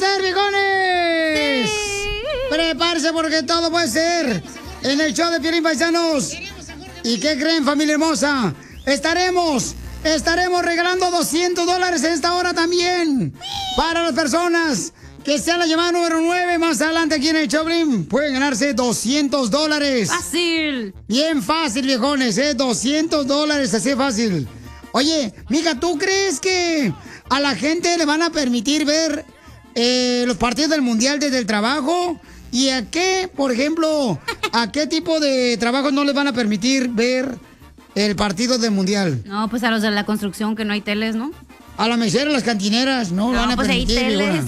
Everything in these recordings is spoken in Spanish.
ser, viejones? Sí. Prepárese porque todo puede ser en el show de Piolín, paisanos. ¿Y qué creen, familia hermosa? Estaremos regalando $200 en esta hora también. Para las personas que sean la llamada número 9 más adelante aquí en el Choplin, pueden ganarse $200. ¡Fácil! Bien fácil, viejones, $200, así de fácil. Oye, mija, ¿tú crees que a la gente le van a permitir ver los partidos del Mundial desde el trabajo? ¿Y a qué, por ejemplo, a qué tipo de trabajo no les van a permitir ver el partido del Mundial? No, pues a los de la construcción que no hay teles, ¿no? A la mesera, a las cantineras, no van a pues permitir. Hay teles.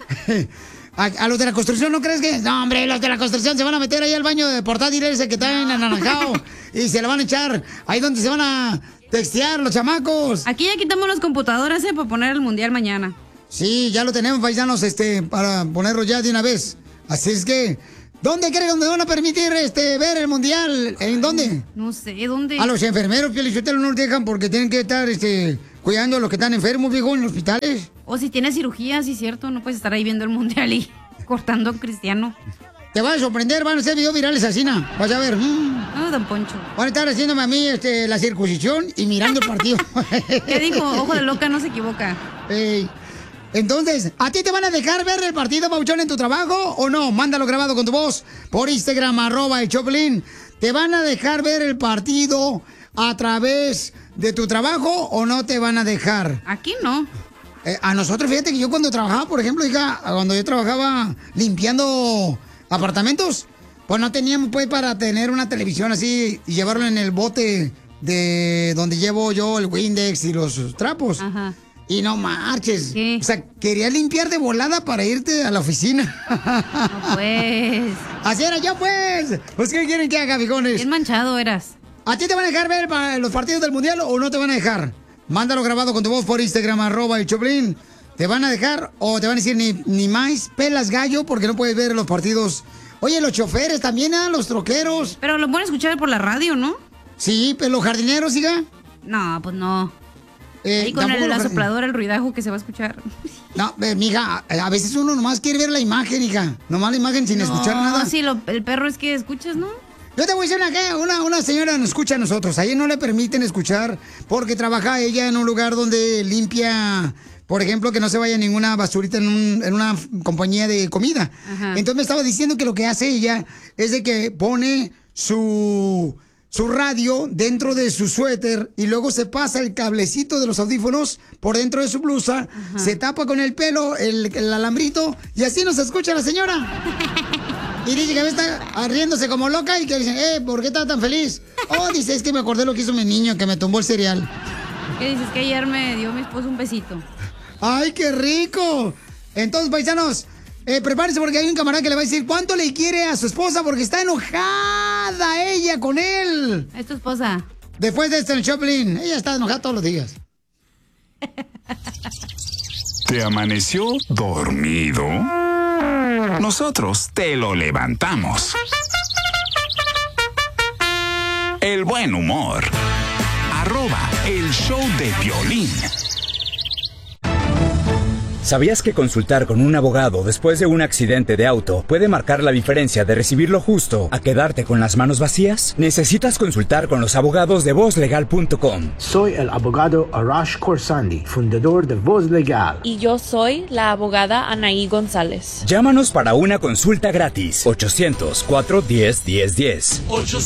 A los de la construcción, ¿no crees que? No, hombre, los de la construcción se van a meter ahí al baño de portátil ese que está en anaranjado y se le van a echar ahí donde se van a textear los chamacos. Aquí ya quitamos las computadoras, para poner el Mundial mañana. Sí, ya lo tenemos, paisanos, para ponerlo ya de una vez. Así es que, ¿dónde creen donde van a permitir ver el Mundial? ¿En dónde? No sé, ¿dónde? A los enfermeros, Piolichotelo, no los dejan porque tienen que estar cuidando a los que están enfermos, viejo, en los hospitales. O si tienes cirugía, sí, cierto, no puedes estar ahí viendo el Mundial y cortando a un cristiano. Te vas a sorprender, van a ser videos virales así, ¿no? Vas a ver. No, don Poncho. Van a estar haciéndome a mí la circuncisión y mirando el partido. ¿Qué dijo? Ojo de loca no se equivoca. Ey. Entonces, ¿a ti te van a dejar ver el partido, Pauchón, en tu trabajo o no? Mándalo grabado con tu voz por Instagram, @el Choplin. ¿Te van a dejar ver el partido a través de tu trabajo o no te van a dejar? Aquí no. A nosotros, fíjate que yo cuando trabajaba, por ejemplo, hija, cuando yo trabajaba limpiando apartamentos, pues no teníamos pues para tener una televisión así y llevarlo en el bote de donde llevo yo el Windex y los trapos. Ajá. Y no marches. ¿Qué? O sea, quería limpiar de volada para irte a la oficina. No, pues. Así era yo, pues. Pues, ¿qué quieren que haga, fijones? Bien manchado eras. ¿A ti te van a dejar ver los partidos del Mundial o no te van a dejar? Mándalo grabado con tu voz por Instagram, @el Choplin. ¿Te van a dejar o te van a decir ni más pelas gallo porque no puedes ver los partidos? Oye, los choferes también, los troqueros. Pero lo pueden escuchar por la radio, ¿no? Sí, pero los jardineros, ¿siga? No, pues no. Ahí con la sopladora, el ruidajo que se va a escuchar. No, mija, a veces uno nomás quiere ver la imagen, hija. Nomás la imagen sin escuchar nada. No, sí, el perro es que escuchas, ¿no? Yo te voy a decir una señora nos escucha a nosotros. A ella no le permiten escuchar porque trabaja ella en un lugar donde limpia, por ejemplo, que no se vaya ninguna basurita en una compañía de comida. Ajá. Entonces me estaba diciendo que lo que hace ella es de que pone su radio dentro de su suéter y luego se pasa el cablecito de los audífonos por dentro de su blusa, ajá, se tapa con el pelo el alambrito y así nos escucha la señora. Y dice que está riéndose como loca y que dice, ¿por qué está tan feliz? Oh, dice, es que me acordé lo que hizo mi niño, que me tumbó el cereal. ¿Qué dices? Que ayer me dio mi esposo un besito. ¡Ay, qué rico! Entonces, paisanos, prepárense porque hay un camarada que le va a decir cuánto le quiere a su esposa porque está enojada ella con él. ¿Es tu esposa? Después de esto en el Choplin, ella está enojada todos los días. ¿Te amaneció dormido? Nosotros te lo levantamos. El buen humor. @el show de Piolín. ¿Sabías que consultar con un abogado después de un accidente de auto puede marcar la diferencia de recibir lo justo a quedarte con las manos vacías? Necesitas consultar con los abogados de VozLegal.com. Soy el abogado Arash Khorsandi, fundador de Voz Legal. Y yo soy la abogada Anaí González. Llámanos para una consulta gratis. 800-410-1010.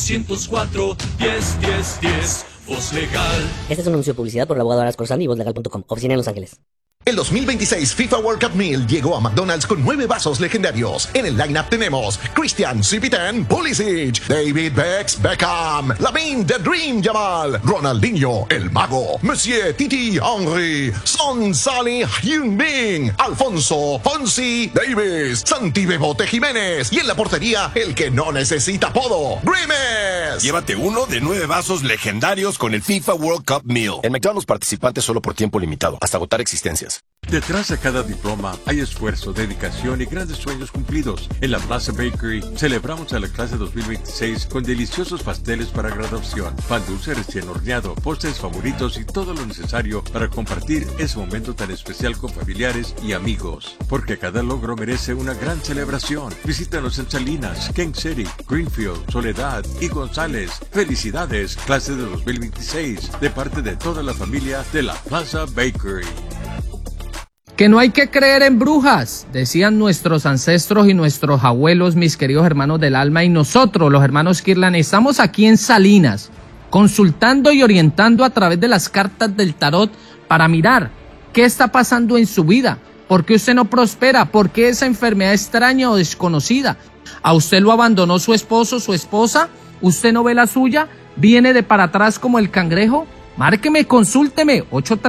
800-410-1010. Voz Legal. Este es un anuncio de publicidad por el abogado Arash Khorsandi y VozLegal.com. Oficina en Los Ángeles. El 2026 FIFA World Cup Meal llegó a McDonald's con 9 vasos legendarios. En el lineup tenemos Christian CP10 Pulisic, David Beckham, Lamine The Dream Yamal, Ronaldinho El Mago, Monsieur Titi Henry, Son Salih Heung-min, Alfonso Fonsi Davis, Santi Bebote Jiménez y en la portería el que no necesita apodo, Grimes. Llévate uno de 9 vasos legendarios con el FIFA World Cup Meal. En McDonald's participantes solo por tiempo limitado, hasta agotar existencias. detalles. Detrás de cada diploma hay esfuerzo, dedicación y grandes sueños cumplidos. En la Plaza Bakery celebramos a la clase 2026 con deliciosos pasteles para graduación, pan dulce recién horneado, postres favoritos y todo lo necesario para compartir ese momento tan especial con familiares y amigos. Porque cada logro merece una gran celebración. Visítanos en Salinas, King City, Greenfield, Soledad y González. ¡Felicidades, clase de 2026! De parte de toda la familia de la Plaza Bakery. Que no hay que creer en brujas, decían nuestros ancestros y nuestros abuelos, mis queridos hermanos del alma, y nosotros, los hermanos Kirlan, estamos aquí en Salinas, consultando y orientando a través de las cartas del tarot para mirar qué está pasando en su vida, por qué usted no prospera, por qué esa enfermedad extraña o desconocida. ¿A usted lo abandonó su esposo, su esposa? ¿Usted no ve la suya? ¿Viene de para atrás como el cangrejo? Márqueme, consúlteme,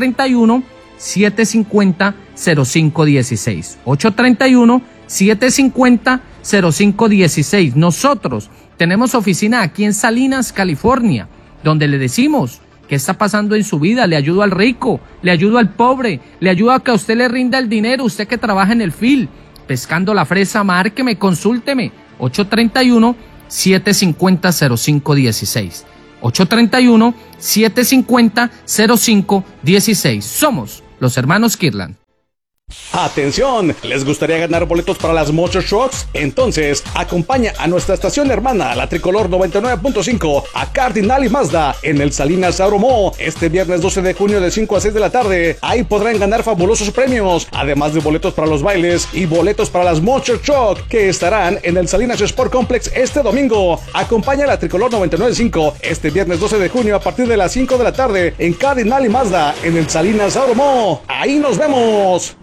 831-750-0516. 831-750-0516. Nosotros tenemos oficina aquí en Salinas, California, donde le decimos qué está pasando en su vida. Le ayudo al rico, le ayudo al pobre, le ayudo a que a usted le rinda el dinero, usted que trabaja en el field, pescando la fresa. Márqueme, consúlteme. 831-750-0516. 831-750-0516. Somos los hermanos Kirlan. ¡Atención! ¿Les gustaría ganar boletos para las Monster Trucks? Entonces, acompaña a nuestra estación hermana, la Tricolor 99.5, a Cardinal y Mazda, en el Salinas Auromó, este viernes 12 de junio de 5 a 6 de la tarde. Ahí podrán ganar fabulosos premios, además de boletos para los bailes y boletos para las Monster Truck, que estarán en el Salinas Sport Complex este domingo. Acompaña a la Tricolor 99.5 este viernes 12 de junio a partir de las 5 de la tarde, en Cardinal y Mazda, en el Salinas Auromó. ¡Ahí nos vemos!